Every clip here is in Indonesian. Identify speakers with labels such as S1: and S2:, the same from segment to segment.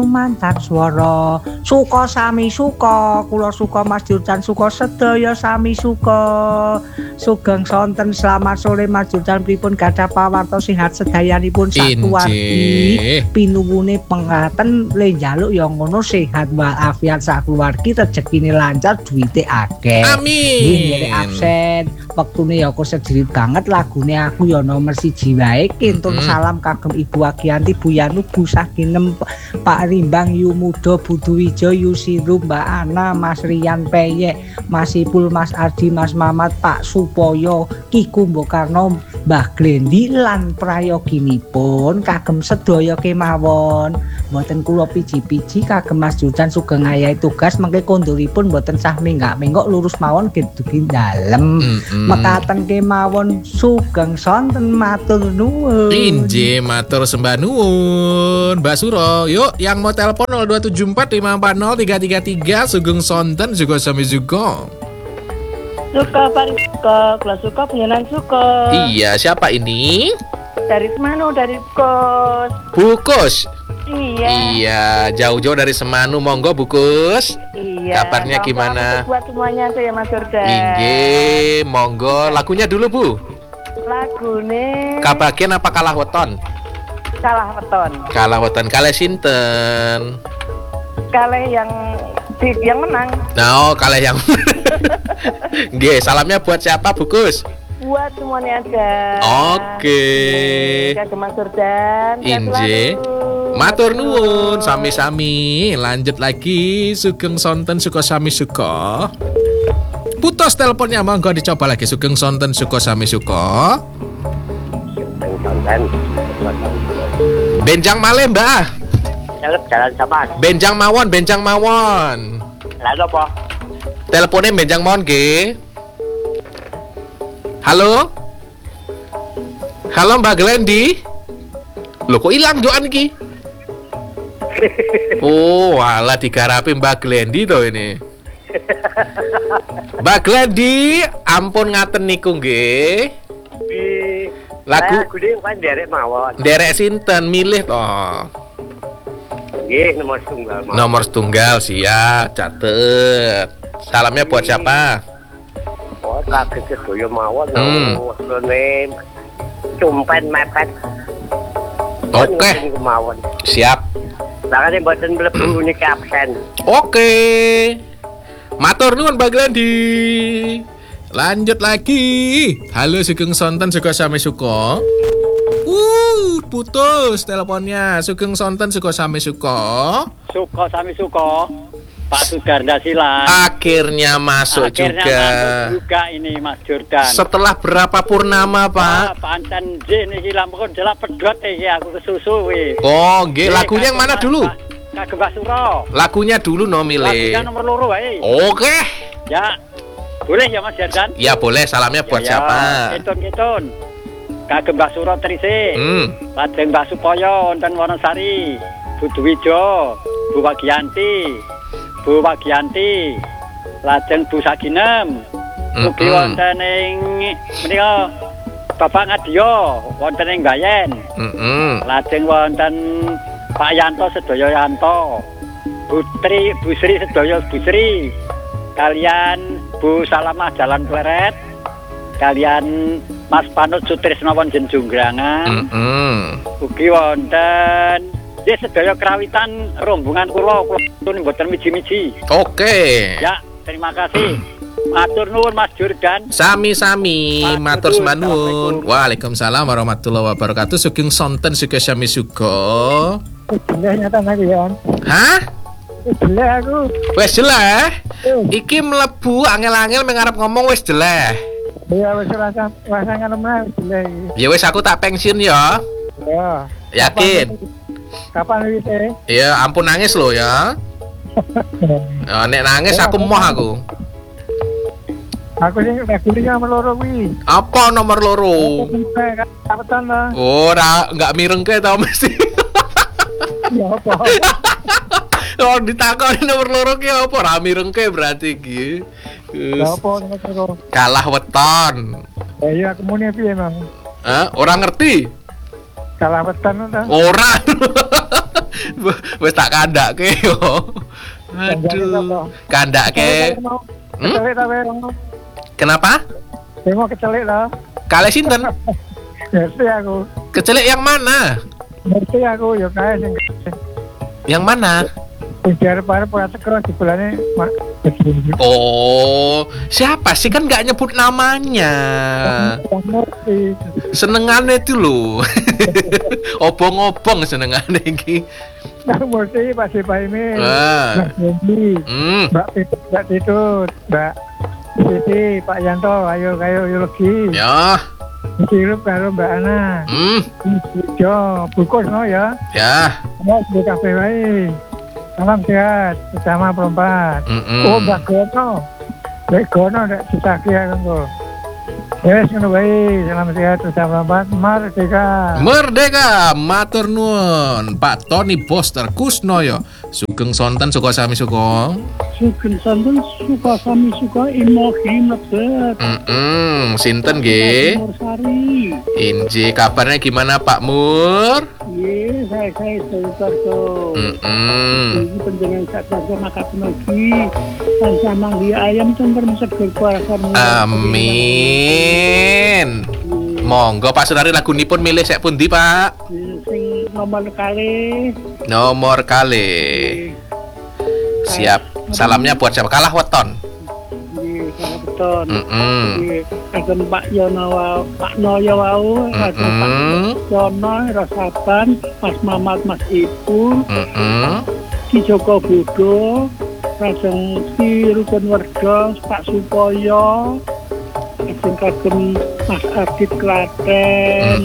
S1: Mantan swara suka sami suka kula suka Mas Jurdan suka sedaya sami suka sugeng sonten selamat sore Mas Jurdan pripun gadah pawarta sehat sedayanipun sakeluargi pinuwune pengaten le njaluk ya ngono sehat walafiat sakeluargi rejekine lancar duwite akeh
S2: amin
S1: nggih absen wektune ya kok sedhirit banget lagune aku ya nomor 1 wae kintun salam kagem Ibu Agianti Bu Yanu Bu Saginem Pak Rimbang Yumudo Buduwijo Yusiru Mbak Ana Mas Rian Peyek Mas Ipul Mas Ardi Mas Mamat Pak Supoyo Ki Kumbakarna Mbah Glendi lan prayoginipun kagem sedaya kemawon mboten kula piji-piji kagem Mas Jurdan sugeng ayahi tugas mengke konduripun mboten sah menggak-menggok lurus mawon dugi dalem mekaten kemawon sugeng sonten matur nuwun
S2: inje matur sembah nuwun Mbak Suro yuk yang mau telepon 02745403333 sugeng sonten juga sami juga
S3: suka paling suka kelas suka penyenan suka
S2: iya siapa ini
S3: dari Semanu dari Kos
S2: Bukus
S3: iya
S2: jauh-jauh dari Semanu monggo Bukus
S3: iya
S2: kabarnya gimana
S3: buat semuanya saya Mas Jurdan
S2: inge monggo lagunya dulu Bu
S3: lagune
S2: kabagian apa kalah weton kalah weton kalih sinten
S3: kalih yang menang
S2: kalih yang nggih salamnya buat siapa Bukus
S3: buat semuanya aja
S2: oke
S3: kagem Mas Jurdan
S2: inje matur nuwun sami-sami lanjut lagi sugeng sonten suka sami suka putus teleponnya monggo dicoba lagi sugeng sonten suka sami suka benjang malih Mbah
S4: jalan sama
S2: benjang mawon
S4: lalu apa
S2: teleponnya benjang mawon nggih halo Mbak Glendi lho kok ilang joan iki oh alah digarapi Mbak Glendi toh ini Mbak Glendi ampun ngaten niku nggih lagu
S4: kan derek mawon
S2: derek sinten milih toh
S4: nggih
S2: nomor setunggal siap catet salamnya buat siapa
S4: kaget sedoyo mawon ngene cumpen mepet
S2: oke siap
S4: lakane mboten mlebu niki absen
S2: oke matur nuwun Mbak Glendi lanjut lagi halo sugeng sonten suka sami suka putus teleponnya sugeng sonten suka sami suka
S4: Pak Sudarda silang
S2: akhirnya masuk juga
S4: ini Mas Jurdan
S2: setelah berapa purnama Pak
S4: pancen nggih niki lampun jelak pedhot iki aku kesusu wis
S2: oh nggih lagunya yang mana dulu
S4: kagem Mbak Suro
S2: lagunya dulu no milih
S4: lagunya nomor 2 wae
S2: oke
S4: ya boleh ya Mas Jurdan
S2: ya boleh salamnya buat siapa
S4: ketun kagem Mbak Suro Trise lajeng Mbak Supoyo wonten Wonosari Buduwijo Bu Wagianti lajeng Bu Saginem ugi wonten ing menika Bapak Ngadio wonten ing Bayen lajeng wonten Pak Yanto sedaya Yanto Bu Sri sedaya Bu Sri kalian Bu Salamah Jalan Pleret kalian Mas Panut Sutrisno wonten Junggrangan ugi wonten dia sedaya kerawitan rombongan kula mboten miji-miji. Oke. Ya, terima kasih. Matur nuwun Mas Jurdan.
S2: Sami-sami, matur sembah nuwun. Waalaikumsalam warahmatullahi wabarakatuh. Sugeng sonten suka sami suka.
S5: Jeleh nyata lagi ya.
S2: Hah?
S5: Jeleh aku.
S2: Wes jeleh. Iki mlebu angel-angel mengarep ngomong wes jeleh.
S5: Ya wes rasa ngono wis jeleh.
S2: Ya wes aku tak pensiun ya.
S5: Ya.
S2: Yakin?
S5: Kapan wis?
S2: Ya ampun nangis lo ya. Nek nangis aku moh aku.
S5: Aku sing regulernya nomor loro kuwi.
S2: Apa nomor loro?
S5: Kapetan lah.
S2: Oh, enggak mirengke tau mesti.
S5: Ya apa?
S2: Oh, ditakoni nomor loro ki apa? Ra mirengke berarti iki.
S5: Ya apa nomor loro?
S2: Kalah weton.
S5: Iya, aku muni piye, Mang?
S2: Ora ngerti.
S5: kalah weton ta.
S2: Ora. Wis tak kandhake yo. Aduh. Kandhake.
S5: Kecelik ta kowe?
S2: Kenapa?
S5: Kowe mau kecelik ta?
S2: Kalih sinten?
S5: Ngerti aku.
S2: Kecelik yang mana?
S5: Ngerti aku ya kae sing
S2: Yang mana?
S5: sing diarep-arep ora teko dibelane mak.
S2: Oh, siapa sih kan nggak nyebut namanya?
S5: Ngerti.
S2: Senengane itu loh. Obong-obong senengane iki.
S5: Nah, mesti Pak Sipaimi.
S2: Ah.
S5: Mbak Titut, Mbak Siti, Pak Yanto, ayo lagi.
S2: Ya.
S5: Sirup karo Mbak Ana. Yo, bukus no ya.
S2: Ya.
S5: Mau di kafe wae. Salam sehat, bersama perempat. Oh, Mbak Gono. Mbak Gono ndak ditagi aku. Yes, ngono wae. Salam sehat bersama perempat. Merdeka.
S2: Merdeka, matur nuwun. Pak Tony Boster Kusnoyo. Sugeng sonten suka sami suka.
S3: Sugeng santen suka sami suka imogi mlebet.
S2: Sinten nggih?
S3: Mursari.
S2: Inji kabarnya gimana Pak Mur?
S3: Ye, saya Sultarto. Ini penjenengan sak jaga makasih lagi. Dan sama dia ayam cengker seger kuasa.
S2: Amin. Monggo Pak Sunari lagunipun milih sek pundi Pak?
S3: Sing nomor kali.
S2: Nomor kali. Siap. Salamnya buat siapa? Kalah weton.
S3: Nggih, salah beton.
S2: Nggih.
S3: Kagem Pak Yono wau, Pak Noyo wau, kagem Pak Yono Rasaban, Mas Mamat, Mas Ibu, Ki Joko Budo, kagem Ki Rukun Werdo, Pak Supoyo, kagem Mas Adit Klaten,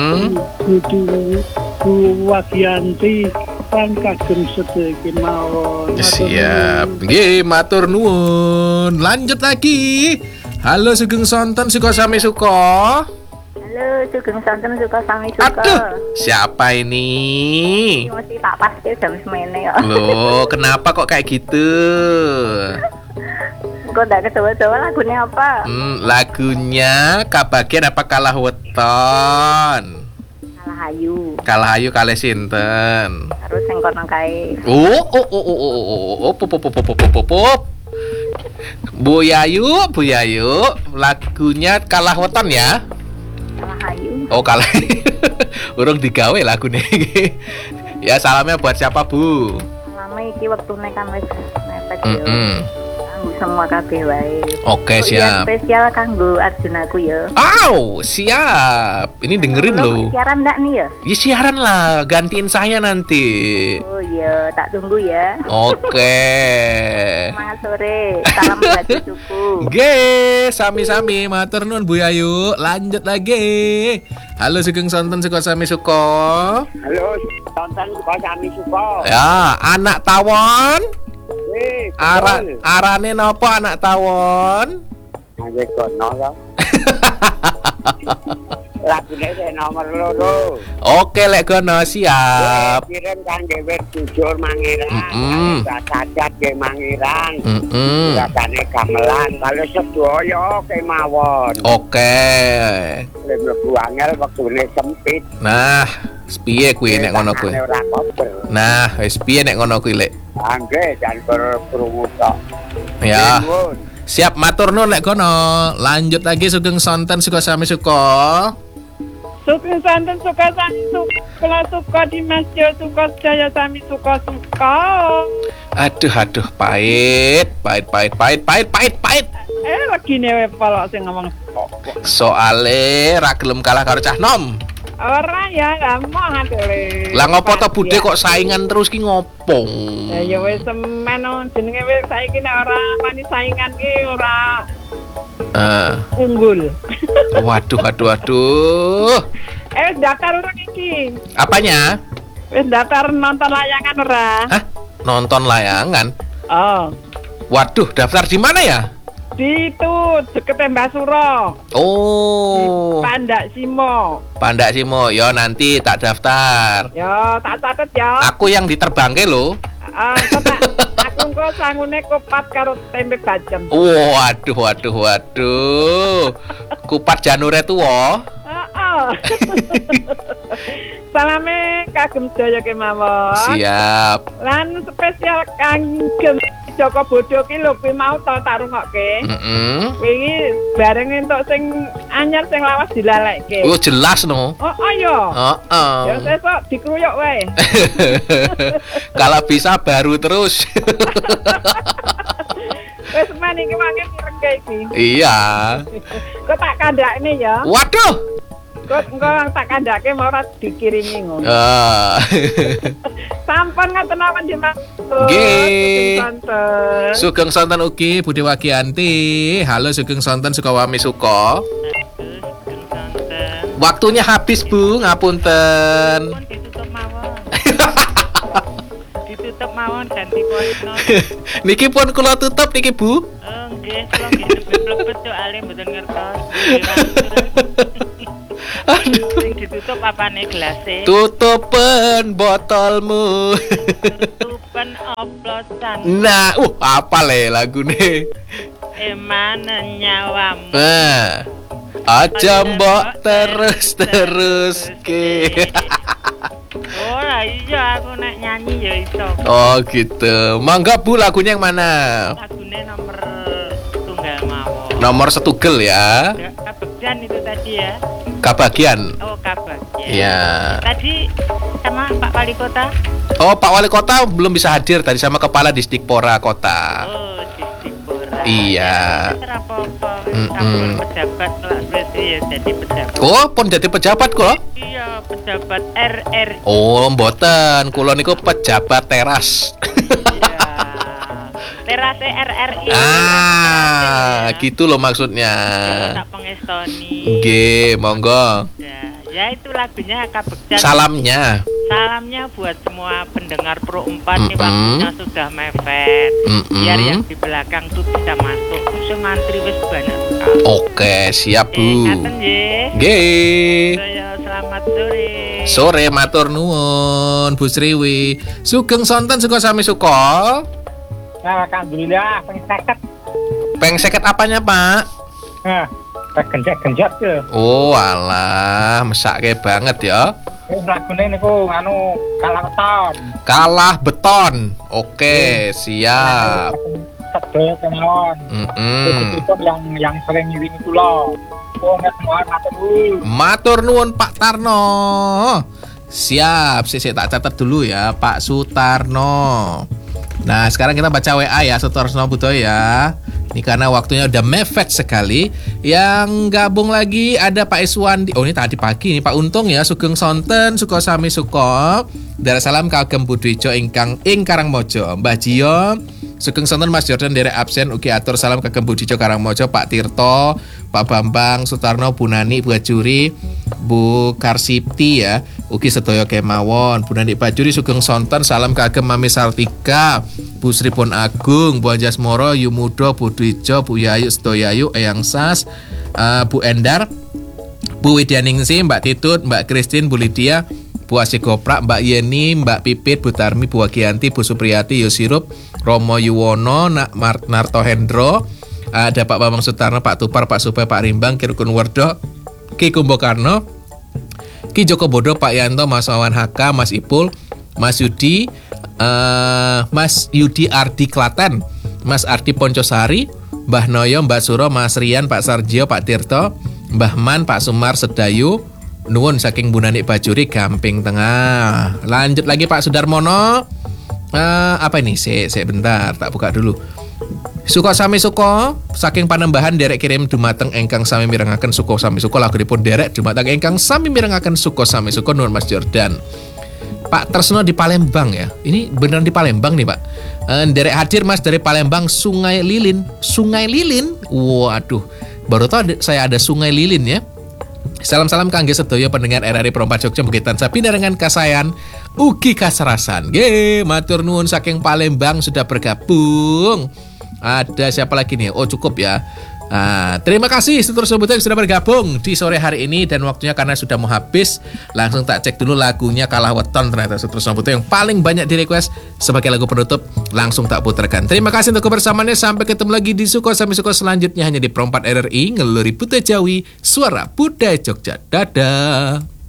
S3: Bu Wagianti, kan kagem sedaya mawon.
S2: Siap. Nggih, matur nuwun. Lanjut lagi. Halo Sugeng Sonten suka sami suka.
S6: Halo, Sugeng Sonten suka sami suka.
S2: Aduh, siapa ini?
S6: Ini mesti tak pasti jam semene kok.
S2: Loh, kenapa kok kayak gitu?
S6: Kok ndak kecoba-coba lagunya apa?
S2: Lagunya Kabagian apa Kalah Weton?
S6: Kalah Ayu.
S2: Kalah Ayu kalih sinten?
S6: Terus sing kono kae.
S2: Bu Yayu, lagunya Kalah Weton ya?
S6: Kalah Ayu.
S2: Oh, kalah. Urung digawe lagune iki. Ya, salamnya buat siapa, Bu?
S6: Lama iki wektune kan wis mepet yo. Kanggo semua kabeh wae.
S2: Oke, siap.
S6: Spesial kanggo Arjunaku ya.
S2: Aw, siap. Ini dengerin loh.
S6: Siaran enggak nih ya?
S2: Ya siaran lah, gantiin saya nanti.
S6: Oh iya, tak tunggu ya.
S2: Oke.
S6: Semangat sore. Salam buat cucuku.
S2: Ge, sami-sami matur nuwun Bu Ayu. Lanjut lagi. Halo Sugeng Sonten suka sami suka.
S4: Halo, tonton suka sami suka.
S2: Ya, anak tawon. Arane nopo anak tawon?
S4: Nggih kono ya. Lagune sing nomor loro.
S2: Oke lek kono siap.
S4: Kirim kan dhewe jujur mangiran. Cacat ge mangiran. Katane gamelan kalau sedaya kemawon.
S2: Oke.
S4: Mlebu angel wektune sempit.
S2: Nah, piye kuwi nek ngono kuwi? Nah, wis piye nek ngono kuwi lek?
S4: Nggih, jan krungu tok.
S2: Ya. Siap matur nuwun lek kono. Lanjut lagi Sugeng Sonten suka sami suka.
S3: Sugeng Sonten suka sami suka di Masjid suka Jaya sami suka.
S2: Aduh, pahit.
S3: Lagi newe pala sing ngomong.
S2: Soale ra gelem kalah karo cah nom.
S3: Ora ya, gak mau handele.
S2: Lah ngopo to Bude kok saingan terus ki ngopo?
S3: Ya wis semen jenenge wis saiki nek ora wani saingan ki ora unggul.
S2: Waduh.
S3: Wis daftar urung iki.
S2: Apanya?
S3: Wis daftar nonton layangan ora?
S2: Hah? Nonton layangan?
S3: Oh.
S2: Waduh, daftar di mana ya?
S3: Di itu deket Mbak Suro.
S2: Oh.
S3: Pandak Simo.
S2: Yo nanti tak daftar.
S3: Yo tak catet ya.
S2: Aku yang diterbangke lho.
S3: Aku kok sangune kupat karo tempe bacem.
S2: Waduh. Kupat janure tuwa.
S7: Salame kagem sedaya kemawon.
S2: Siap.
S7: Lan spesial kagem Joko Bodo ki lho kuwi mau tak rungokke. Wingi bareng entuk sing anyar sing lawas dilalekke.
S2: Oh jelas no.
S7: Oh iya. Ya sesuk dikruyuk wae.
S2: Kalau bisa baru terus.
S7: Wes men iki mangke pirengke iki.
S2: Iya.
S7: Kok tak kandakne ya.
S2: Waduh.
S7: Kok engko tak kandhake mau ora dikirimi ngono. Sampun ngaten awan di Mas.
S2: Nggih. Sugeng sonten ugi Budi Wagianti. Halo Sugeng sonten Sukawami Suko. Waktunya habis Bu, ngapunten.
S6: Ditutup mawon. Ditutup mawon ganti pono.
S2: Niki pun kula tutup niki Bu.
S6: Nggih, kula blebet soalé mboten ngertos. Sing ditutup apane gelase?
S2: Tutupen botolmu.
S6: Tutupen oplosan.
S2: Nah, apa le lagune?
S6: Emane nyawamu.
S2: Nah, aja mbok terus ke.
S6: Ora iya aku nek nyanyi ya iso.
S2: Oh gitu. Mangga Bu, lagunya yang mana?
S6: Lagune nomor tunggal mawon.
S2: Nomor setugel ya.
S6: Kabagyan itu tadi ya.
S2: Kabagian.
S6: Oh, kabagyan.
S2: Ya.
S6: Tadi sama Pak Wali Kota.
S2: Oh, Pak Wali Kota belum bisa hadir tadi sama Kepala Disdikpora Kota.
S6: Oh, Disdikpora.
S2: Iya.
S6: Apa-apa. Sampun pejabat lah berarti ya jadi pejabat.
S2: Oh, pun jadi pejabat kok?
S6: Iya, pejabat RRI.
S2: Oh, mboten. Kula niku pejabat teras.
S6: Iya. Terase RRI.
S2: Gitu loh maksudnya.
S6: Tak pengestoni.
S2: Nggih, monggo.
S6: Ya itu lagunya Kabagyan.
S2: Salamnya.
S6: Salamnya buat semua pendengar Pro 4 nih waktunya sudah mepet. Biar yang di belakang tuh bisa masuk. Terus ngantri wis banyak sekali.
S2: Oke, siap Bu.
S6: Ngaten nggih.
S2: Nggih.
S6: Selamat sore.
S2: Sore matur nuwun Bu Sriwi. Sugeng sonten suka sami suka.
S5: Alhamdulillah,
S2: Peng seket apanya Pak?
S5: Nah, genjat ya.
S2: Oh alah, mesake banget ya.
S5: Lagune niku kalah beton.
S2: Kalah beton. Oke, siap.
S5: Sedaya kemawon. Itu yang sering ngiringi kula. Oh,
S2: Matur nuwun Pak Tarno. Siap, sik tak catat dulu ya, Pak Sutarno. Nah, sekarang kita baca WA ya, Sutarno Budoyo ya. Ini karena waktunya udah mepet sekali. Yang gabung lagi ada Pak Iswandi. Oh, ini tadi pagi nih Pak Untung ya, Sugeng sonten Suko sami suko. Darassalam kagem Budwijo ingkang ing Karangmojo. Mbah Jiyo Sugeng sonten Mas Jordan derek absen ugi atur salam kagem Budwijo Karangmojo, Pak Tirto, Pak Bambang, Sutarno, Bu Nani, Bu Ajuri, Bu Karsipti ya. Ugi sedaya kemawon. Bu Nani Bajuri Sugeng sonten salam kagem Mami Sartika, Bu Sripun Agung, Bu Anjasmoro, Yumudo, Bu Dwijo, Bu Yayu Sedoyayu, Eyang Sas, Bu Endar, Bu Widyaningsi, Mbak Titut, Mbak Kristin, Bu Lydia, Bu Asik Goprak, Mbak Yeni, Mbak Pipit, Bu Tarmi, Bu Wagianti, Bu Supriyati, Yusirup, Romo Yuwono, Narto Hendro, ada Pak Bambang Sutarno, Pak Tupar, Pak Supay, Pak Rimbang, Kirkun Werdo, Ki Kumbokarno, Ki Joko Bodo, Pak Yanto, Mas Wawan Haka, Mas Ipul, Mas Yudi, Mas Yudi Ardi Klaten, Mas Ardi Poncosari, Mbah Noyo, Mbak Suro, Mas Rian, Pak Sarjio, Pak Tirto, Mbah Man, Pak Sumar Sedayu, nuwun saking Bu Nani Bajuri Gamping Tengah. Lanjut lagi Pak Sudarmono. Apa ini? Saya bentar, tak buka dulu. Suko sami suko saking Panembahan derek kirim dumateng engkang sami mirengaken suko sami suko lagunipun derek dumateng engkang sami mirengaken suko sami suko nuwun Mas Jordan. Pak Tresno di Palembang ya. Ini beneran di Palembang nih Pak. Derek hadir Mas dari Palembang Sungai Lilin. Sungai Lilin. Waduh, baru tahu saya ada Sungai Lilin ya. Salam-salam kangge sedaya pendengar RRI Perompat Jogja Bukitan Sapi dengan kasayan ugi kasarasan. Nggih, matur nuwun saking Palembang sudah bergabung. Ada siapa lagi nih? Oh, cukup ya. Terima kasih seterusnya yang sudah bergabung di sore hari ini. Dan waktunya karena sudah mau habis, langsung tak cek dulu lagunya Kalah Weton. Ternyata seterusnya yang paling banyak di request sebagai lagu penutup langsung tak putarkan. Terima kasih untuk kebersamaannya. Sampai ketemu lagi di Suko Sami Suko selanjutnya hanya di Pro 4 RRI Ngeluri Buta Jawi, Suara Budaya Jogja. Dadah.